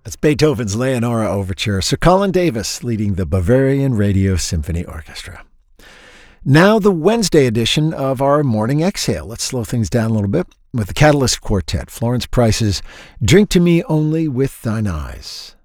That's Beethoven's Leonora Overture. Sir Colin Davis leading the Bavarian Radio Symphony Orchestra. Now the Wednesday edition of our Morning Exhale. Let's slow things down a little bit with the Catalyst Quartet. Florence Price's Drink to Me Only with Thine Eyes.